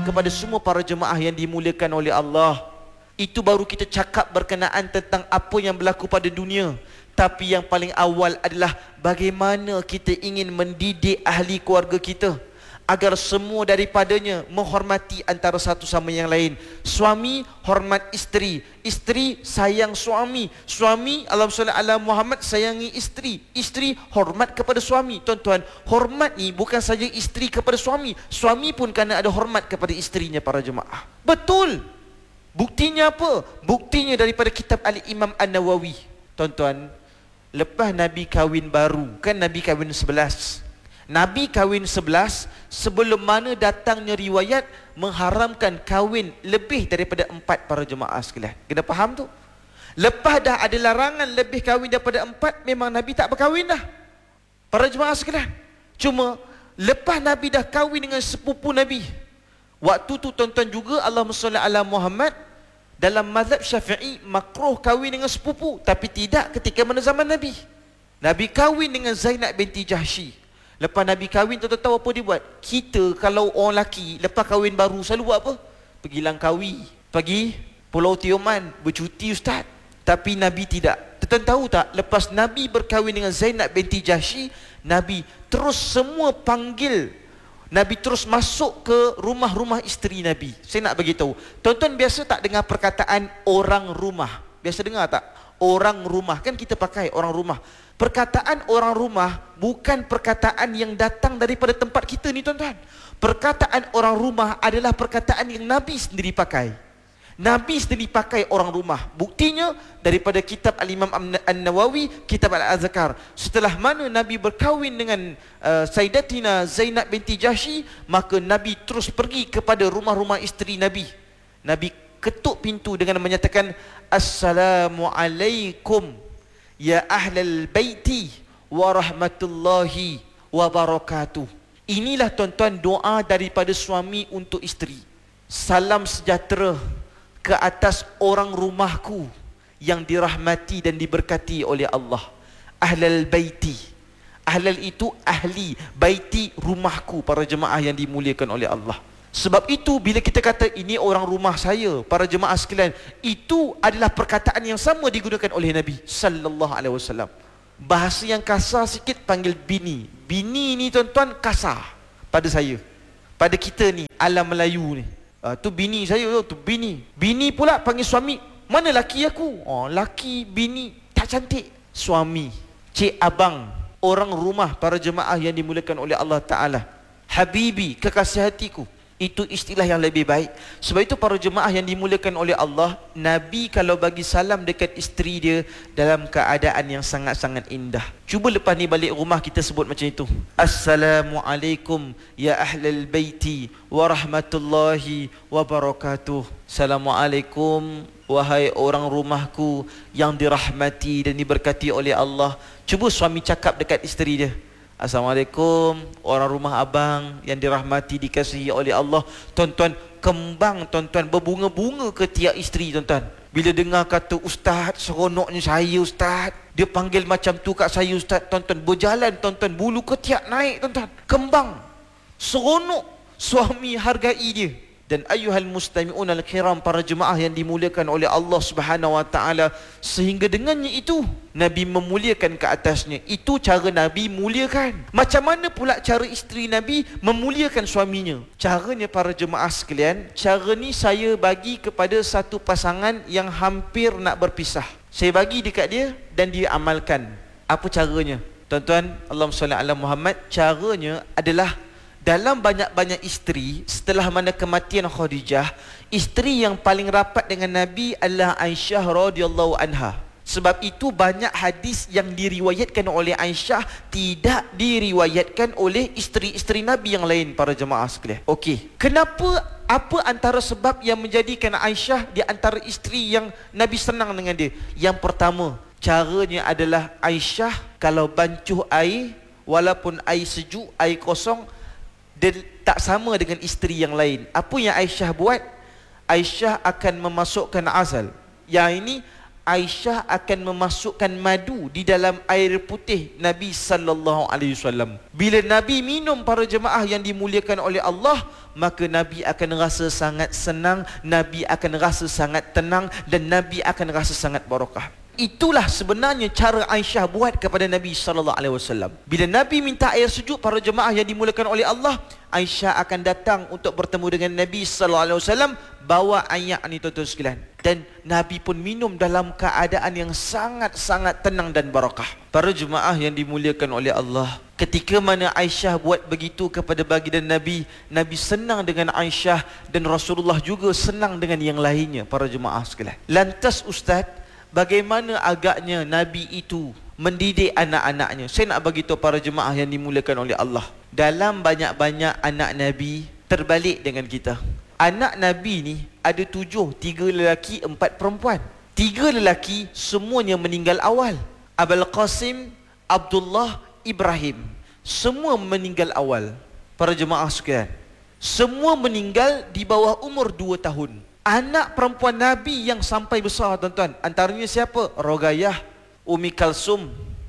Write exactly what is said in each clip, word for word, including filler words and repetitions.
kepada semua para jemaah yang dimuliakan oleh Allah. Itu baru kita cakap berkenaan tentang apa yang berlaku pada dunia. Tapi yang paling awal adalah bagaimana kita ingin mendidik ahli keluarga kita agar semua daripadanya menghormati antara satu sama yang lain. Suami hormat isteri, isteri sayang suami, suami Allahumma shalli ala Muhammad sayangi isteri, isteri hormat kepada suami. Tuan-tuan, hormat ni bukan saja isteri kepada suami, suami pun kena ada hormat kepada isterinya para jemaah. Betul. Buktinya apa? Buktinya daripada kitab Al-Imam An-Nawawi. Tuan-tuan, lepas Nabi kahwin baru, kan Nabi kahwin sebelas. Nabi kahwin sebelas, sebelum mana datangnya riwayat mengharamkan kahwin lebih daripada empat para jemaah sekalian. Kena faham tu. Lepas dah ada larangan lebih kahwin daripada empat, memang Nabi tak berkahwin dah para jemaah sekalian. Cuma lepas Nabi dah kahwin dengan sepupu Nabi, waktu tu tuan-tuan juga Allahumma shalli ala Muhammad, dalam mazhab Syafi'i makruh kahwin dengan sepupu, tapi tidak ketika mana zaman Nabi. Nabi kahwin dengan Zainab binti Jahsy. Lepas Nabi kahwin, tuan-tuan tahu apa dia buat? Kita kalau orang lelaki lepas kahwin baru selalu buat apa? Pergi Langkawi, pergi Pulau Tioman, bercuti ustaz. Tapi Nabi tidak. Tuan-tuan tahu tak, lepas Nabi berkahwin dengan Zainab binti Jahsy, Nabi terus semua panggil, Nabi terus masuk ke rumah-rumah isteri Nabi. Saya nak bagi tahu, tuan-tuan biasa tak dengar perkataan orang rumah? Biasa dengar tak? Orang rumah, kan kita pakai orang rumah. Perkataan orang rumah bukan perkataan yang datang daripada tempat kita ni tuan-tuan. Perkataan orang rumah adalah perkataan yang Nabi sendiri pakai. Nabi sendiri pakai orang rumah. Buktinya daripada kitab Al-Imam An-Nawawi, kitab Al-Azkar. Setelah mana Nabi berkahwin dengan uh, Sayyidatina Zainab binti Jahsy, maka Nabi terus pergi kepada rumah-rumah isteri Nabi. Nabi ketuk pintu dengan menyatakan, Assalamualaikum ya ahlal baiti wa rahmatullahi wa barakatuh. Inilah tuan-tuan doa daripada suami untuk isteri. Salam sejahtera ke atas orang rumahku yang dirahmati dan diberkati oleh Allah. Ahlal baiti. Ahlal itu ahli, baiti rumahku, para jemaah yang dimuliakan oleh Allah. Sebab itu bila kita kata ini orang rumah saya, para jemaah sekalian, itu adalah perkataan yang sama digunakan oleh Nabi sallallahu alaihi wasallam. Bahasa yang kasar sikit panggil bini. Bini ni tuan-tuan kasar pada saya, pada kita ni alam Melayu ni. Uh, tu bini saya tu, tu bini. Bini pula panggil suami, mana laki aku? Oh, laki bini tak cantik. Suami, cik abang, orang rumah, para jemaah yang dimuliakan oleh Allah Taala. Habibi, kekasih hatiku. Itu istilah yang lebih baik. Sebab itu para jemaah yang dimuliakan oleh Allah, Nabi kalau bagi salam dekat isteri dia dalam keadaan yang sangat-sangat indah. Cuba lepas ni balik rumah kita sebut macam itu. Assalamualaikum ya ahlal baiti wa rahmatullahi wa barakatuh. Assalamualaikum wahai orang rumahku yang dirahmati dan diberkati oleh Allah. Cuba suami cakap dekat isteri dia, Assalamualaikum orang rumah abang yang dirahmati, dikasihi oleh Allah. Tuan-tuan, kembang tuan-tuan berbunga-bunga ke tiap isteri tuan-tuan. Bila dengar kata ustaz, seronoknya saya ustaz, dia panggil macam tu kat saya ustaz, tuan-tuan, berjalan tuan-tuan, bulu ketiak naik tuan-tuan. Kembang, seronok, suami hargai dia. Dan ayuhal mustami'un al-kiram, para jemaah yang dimuliakan oleh Allah Subhanahu wa taala, sehingga dengannya itu Nabi memuliakan ke atasnya. Itu cara Nabi muliakan. Macam mana pula cara isteri Nabi memuliakan suaminya? Caranya para jemaah sekalian, cara ni saya bagi kepada satu pasangan yang hampir nak berpisah. Saya bagi dekat dia dan dia amalkan. Apa caranya? Tuan-tuan, Allahumma shalli ala Muhammad, caranya adalah dalam banyak-banyak isteri, setelah mana kematian Khadijah, isteri yang paling rapat dengan Nabi adalah Aisyah radhiyallahu anha. Sebab itu banyak hadis yang diriwayatkan oleh Aisyah tidak diriwayatkan oleh isteri-isteri Nabi yang lain, para jemaah sekalian. Okey, kenapa, apa antara sebab yang menjadikan Aisyah di antara isteri yang Nabi senang dengan dia? Yang pertama, caranya adalah Aisyah kalau bancuh air, walaupun air sejuk, air kosong, dia tak sama dengan isteri yang lain. Apa yang Aisyah buat? Aisyah akan memasukkan asal. Yang ini Aisyah akan memasukkan madu di dalam air putih Nabi sallallahu alaihi wasallam. Bila Nabi minum, para jemaah yang dimuliakan oleh Allah, maka Nabi akan rasa sangat senang, Nabi akan rasa sangat tenang, dan Nabi akan rasa sangat barakah. Itulah sebenarnya cara Aisyah buat kepada Nabi sallallahu alaihi wasallam. Bila Nabi minta air sejuk, para jemaah yang dimuliakan oleh Allah, Aisyah akan datang untuk bertemu dengan Nabi sallallahu alaihi wasallam, bawa ayak ni tuan-tuan sekalian. Dan Nabi pun minum dalam keadaan yang sangat-sangat tenang dan barakah. Para jemaah yang dimuliakan oleh Allah, ketika mana Aisyah buat begitu kepada baginda Nabi, Nabi senang dengan Aisyah, dan Rasulullah juga senang dengan yang lainnya, para jemaah sekalian. Lantas Ustaz, bagaimana agaknya Nabi itu mendidik anak-anaknya? Saya nak bagi tahu para jemaah yang dimuliakan oleh Allah, dalam banyak-banyak anak Nabi terbalik dengan kita. Anak Nabi ni ada tujuh, tiga lelaki, empat perempuan. Tiga lelaki semuanya meninggal awal. Abul Qasim, Abdullah, Ibrahim, semua meninggal awal. Para jemaah sekalian, semua meninggal di bawah umur dua tahun. Anak perempuan Nabi yang sampai besar, tuan-tuan, antaranya siapa? Rogayah, Umi Kalsum,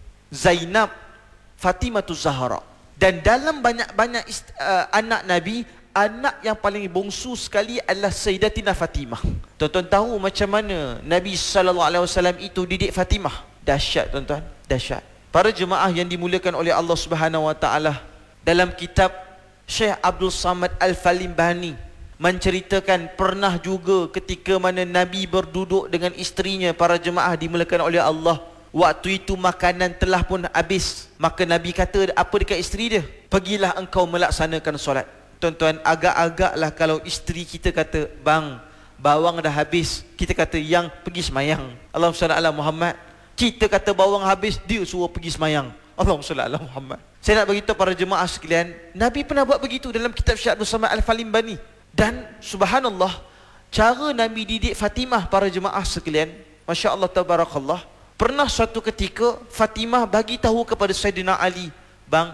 Zainab, Fatimatuz Zahra. Dan dalam banyak-banyak uh, anak Nabi, anak yang paling bongsu sekali adalah Sayyidatina Fatimah. Tuan-tuan tahu macam mana Nabi sallallahu alaihi wasallam itu didik Fatimah? Dahsyat, tuan-tuan, dahsyat. Para jemaah yang dimuliakan oleh Allah Subhanahu wa taala, dalam kitab Syekh Abdul Samad Al-Falimbani menceritakan pernah juga ketika mana Nabi berduduk dengan isterinya, para jemaah dimuliakan oleh Allah. Waktu itu makanan telah pun habis. Maka Nabi kata apa dekat isteri dia? Pergilah engkau melaksanakan solat. Tuan-tuan, agak-agaklah kalau isteri kita kata, bang, bawang dah habis, kita kata, yang pergi semayang. Allahumma salli ala Muhammad. Kita kata bawang habis, dia suruh pergi semayang. Allahumma salli ala Muhammad. Saya nak beritahu para jemaah sekalian, Nabi pernah buat begitu dalam kitab Syekh Abdul Samad Al-Falimbani. Dan subhanallah, cara Nabi didik Fatimah, para jemaah sekalian, Masya Allah tabarakallah. Pernah suatu ketika Fatimah bagi tahu kepada Sayyidina Ali, bang,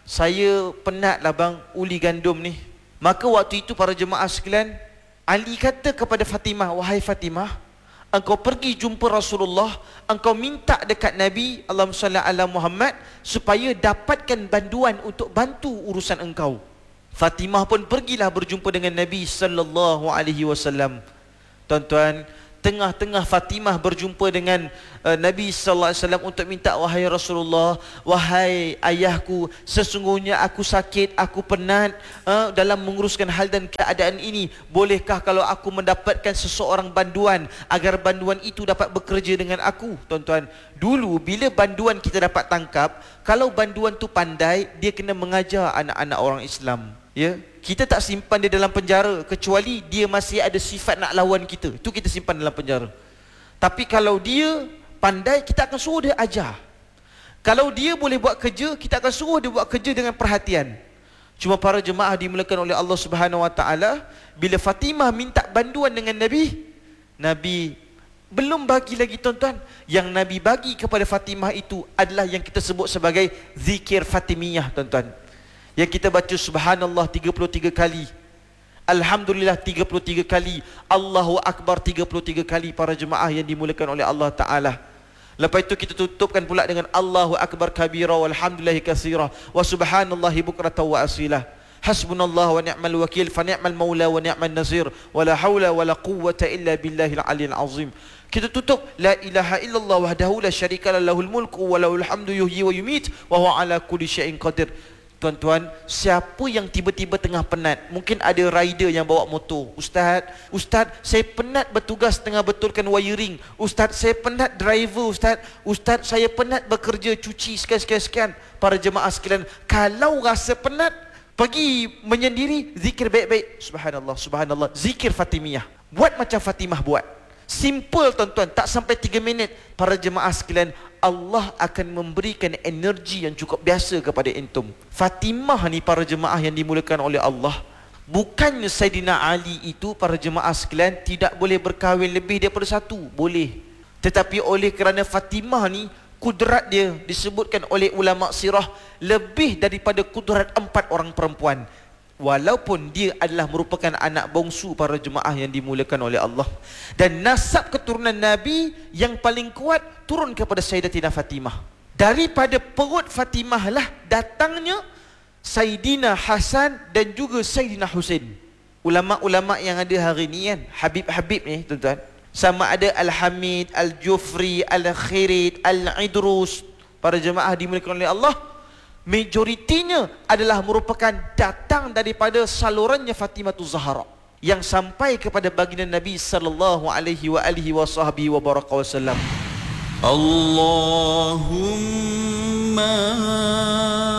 saya penatlah bang uli gandum ni. Maka waktu itu para jemaah sekalian, Ali kata kepada Fatimah, wahai Fatimah, engkau pergi jumpa Rasulullah, engkau minta dekat Nabi Allahumma salli ala Muhammad supaya dapatkan bantuan untuk bantu urusan engkau. Fatimah pun pergilah berjumpa dengan Nabi sallallahu alaihi wasallam. Tuan-tuan, tengah-tengah Fatimah berjumpa dengan uh, Nabi sallallahu alaihi wasallam untuk minta, wahai Rasulullah, wahai ayahku, sesungguhnya aku sakit, aku penat uh, dalam menguruskan hal dan keadaan ini. Bolehkah kalau aku mendapatkan seseorang bantuan agar bantuan itu dapat bekerja dengan aku? Tuan-tuan, dulu bila bantuan kita dapat tangkap, kalau bantuan tu pandai, dia kena mengajar anak-anak orang Islam. Ya, kita tak simpan dia dalam penjara kecuali dia masih ada sifat nak lawan kita. Itu kita simpan dalam penjara. Tapi kalau dia pandai, kita akan suruh dia ajar. Kalau dia boleh buat kerja, kita akan suruh dia buat kerja dengan perhatian. Cuma para jemaah dimuliakan oleh Allah Subhanahu wa taala, bila Fatimah minta bantuan dengan Nabi, Nabi belum bagi lagi, tuan-tuan. Yang Nabi bagi kepada Fatimah itu adalah yang kita sebut sebagai zikir Fatimiyah, tuan-tuan. Yang kita baca subhanallah tiga puluh tiga kali, alhamdulillah tiga puluh tiga kali, Allahu Akbar tiga puluh tiga kali, para jemaah yang dimuliakan oleh Allah Ta'ala. Lepas itu kita tutupkan pula dengan Allahu Akbar kabira walhamdulillahi katsira wa subhanallahi bukratan wa asila. Hasbunallah wa ni'mal wakil, fa ni'mal maula wa ni'mal nasir, wa la hawla wa la quwwata illa billahil aliyyil azim. Kita tutup la ilaha illallah wahdahu la syarika lahul mulku wa lahul hamdu yuhyi wa yumit wa huwa ala kulli syai'in qadir. Tuan-tuan, siapa yang tiba-tiba tengah penat, mungkin ada rider yang bawa motor, Ustaz, Ustaz, saya penat bertugas tengah betulkan wiring. Ustaz, saya penat driver. Ustaz, Ustaz, saya penat bekerja cuci sekian-sekian. Para jemaah sekalian, kalau rasa penat, pergi menyendiri, zikir baik-baik. Subhanallah, subhanallah, zikir Fatimiyah. Buat macam Fatimah buat. Simple, tuan-tuan, tak sampai tiga minit. Para jemaah sekalian, Allah akan memberikan energi yang cukup biasa kepada entum. Fatimah ni, para jemaah yang dimuliakan oleh Allah, bukannya Sayyidina Ali itu, para jemaah sekalian, tidak boleh berkahwin lebih daripada satu. Boleh. Tetapi oleh kerana Fatimah ni, kudrat dia disebutkan oleh ulama sirah lebih daripada kudrat empat orang perempuan. walaupun dia adalah merupakan anak bongsu para jemaah yang dimuliakan oleh Allah. Dan nasab keturunan Nabi yang paling kuat turun kepada Sayyidatina Fatimah. Daripada perut Fatimah lah datangnya Sayyidina Hasan dan juga Sayyidina Husain. Ulama-ulama yang ada hari ni kan, Habib-Habib ni tuan-tuan, sama ada Al-Hamid, Al-Jufri, Al-Khirid, Al-Idrus, para jemaah dimuliakan oleh Allah, majoritinya adalah merupakan datang daripada salurannya Fatimah Zahra yang sampai kepada baginda Nabi sallallahu alaihi wa alihi wasahbihi wa baraka wasallam. Allahumma